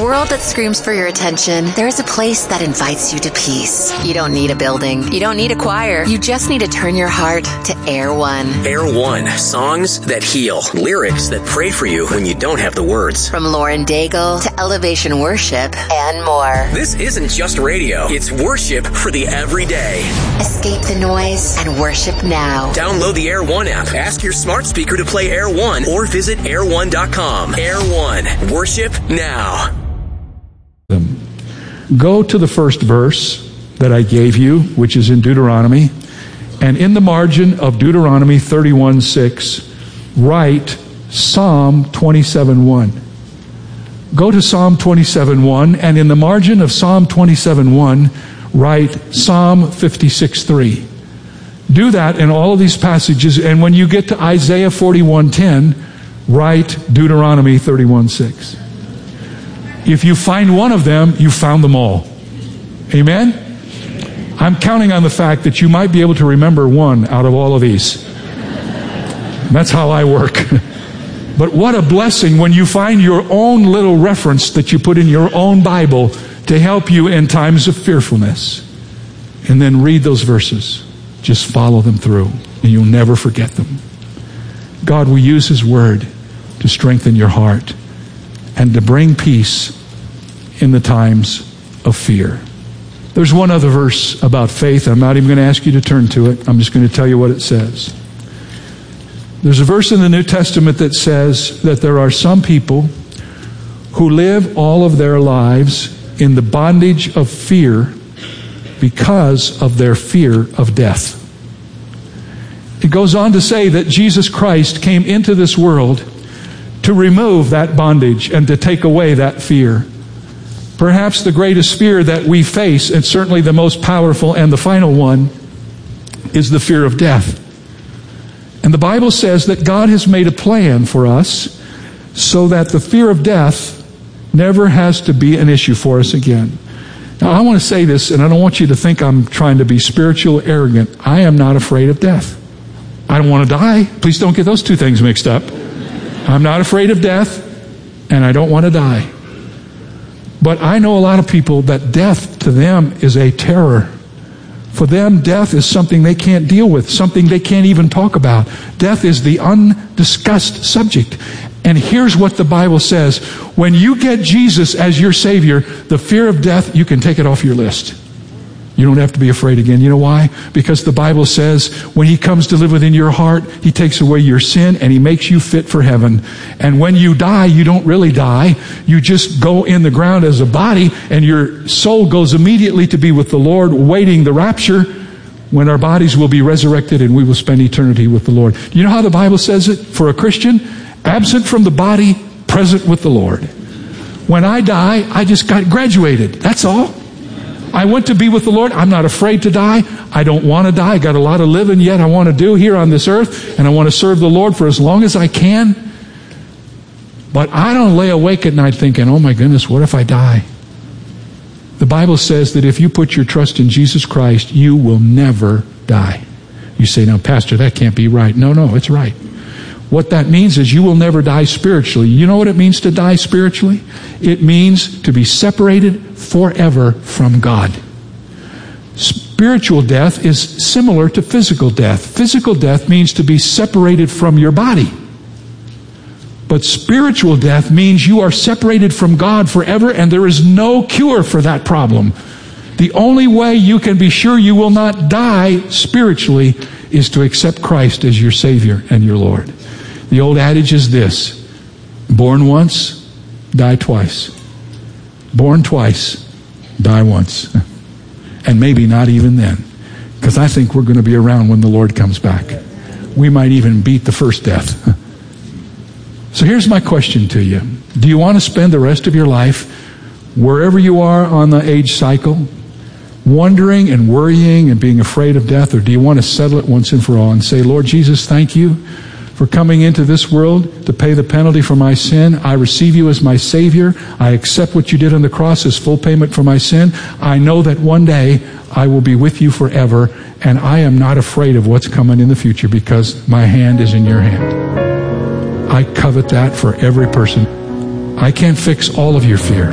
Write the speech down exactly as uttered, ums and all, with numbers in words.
world that screams for your attention, there is a place that invites you to peace. You don't need a building. You don't need a choir. You just need to turn your heart to Air One. Air One. Songs that heal. Lyrics that pray for you when you don't have the words. From Lauren Daigle to Elevation Worship and more. This isn't just radio. It's worship for the everyday. Escape the noise and worship now. Download the Air One app. Ask your smart speaker to play Air One or visit air one dot com. Air One. Worship now. Go to the first verse that I gave you, which is in Deuteronomy, and in the margin of Deuteronomy thirty-one six, write Psalm twenty-seven one. Go to Psalm twenty-seven one, and in the margin of Psalm twenty-seven one, write Psalm fifty-six three. Do that in all of these passages, and when you get to Isaiah forty-one ten, write Deuteronomy thirty-one six. If you find one of them, you found them all. Amen? I'm counting on the fact that you might be able to remember one out of all of these. That's how I work. But what a blessing when you find your own little reference that you put in your own Bible to help you in times of fearfulness. And then read those verses. Just follow them through, and you'll never forget them. God will use His Word to strengthen your heart and to bring peace in the times of fear. There's one other verse about faith. I'm not even going to ask you to turn to it. I'm just going to tell you what it says. There's a verse in the New Testament that says that there are some people who live all of their lives in the bondage of fear because of their fear of death. It goes on to say that Jesus Christ came into this world to remove that bondage and to take away that fear. Perhaps the greatest fear that we face, and certainly the most powerful and the final one, is the fear of death. And the Bible says that God has made a plan for us so that the fear of death never has to be an issue for us again. Now, I want to say this, and I don't want you to think I'm trying to be spiritual or arrogant. I am not afraid of death. I don't want to die. Please don't get those two things mixed up. I'm not afraid of death, and I don't want to die. But I know a lot of people that death to them is a terror. For them, death is something they can't deal with, something they can't even talk about. Death is the undiscussed subject. And here's what the Bible says. When you get Jesus as your Savior, the fear of death, you can take it off your list. You don't have to be afraid again. You know why? Because the Bible says when He comes to live within your heart, He takes away your sin and He makes you fit for heaven. And when you die, you don't really die. You just go in the ground as a body, and your soul goes immediately to be with the Lord, waiting the rapture when our bodies will be resurrected and we will spend eternity with the Lord. You know how the Bible says it for a Christian? Absent from the body, present with the Lord. When I die, I just got graduated. That's all. I went to be with the Lord. I'm not afraid to die. I don't want to die. I got a lot of living yet I want to do here on this earth, and I want to serve the Lord for as long as I can. But I don't lay awake at night thinking, oh my goodness, what if I die? The Bible says that if you put your trust in Jesus Christ, you will never die. You say, now, Pastor, that can't be right. No, no, it's right. What that means is you will never die spiritually. You know what it means to die spiritually? It means to be separated forever from God. Spiritual death is similar to physical death. Physical death means to be separated from your body. But spiritual death means you are separated from God forever, and there is no cure for that problem. The only way you can be sure you will not die spiritually is to accept Christ as your Savior and your Lord. The old adage is this: born once, die twice. Born twice, die once. And maybe not even then. Because I think we're going to be around when the Lord comes back. We might even beat the first death. So here's my question to you. Do you want to spend the rest of your life, wherever you are on the age cycle, wondering and worrying and being afraid of death? Or do you want to settle it once and for all and say, Lord Jesus, thank you for coming into this world to pay the penalty for my sin. I receive you as my Savior. I accept what you did on the cross as full payment for my sin. I know that one day I will be with you forever, and I am not afraid of what's coming in the future because my hand is in your hand. I covet that for every person. I can't fix all of your fears.